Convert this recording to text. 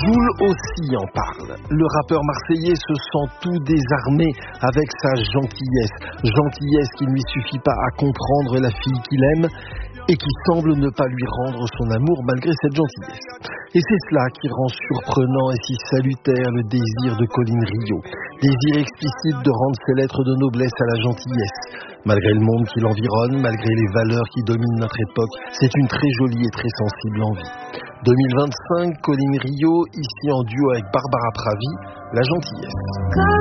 Jul aussi en parle. Le rappeur marseillais se sent tout désarmé avec sa gentillesse qui ne lui suffit pas à comprendre la fille qu'il aime et qui semble ne pas lui rendre son amour malgré cette gentillesse. Et c'est cela qui rend surprenant et si salutaire le désir de Colline Rio. Désir explicite de rendre ses lettres de noblesse à la gentillesse. Malgré le monde qui l'environne, malgré les valeurs qui dominent notre époque, c'est une très jolie et très sensible envie. 2025, Colline Rio, ici en duo avec Barbara Pravi, la gentillesse.